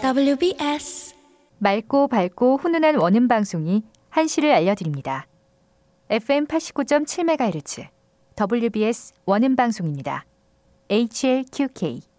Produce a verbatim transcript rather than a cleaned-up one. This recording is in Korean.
더블유비에스 맑고 밝고 훈훈한 원음 방송이 한시를 알려드립니다. 에프엠 팔십구 점 칠 메가헤르츠 더블유비에스 원음 방송입니다. 에이치엘큐케이